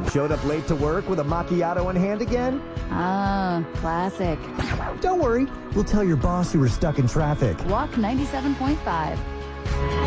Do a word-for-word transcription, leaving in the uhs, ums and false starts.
Showed up late to work with a macchiato in hand again? Ah, classic. Don't worry, we'll tell your boss you were stuck in traffic. Walk ninety-seven point five.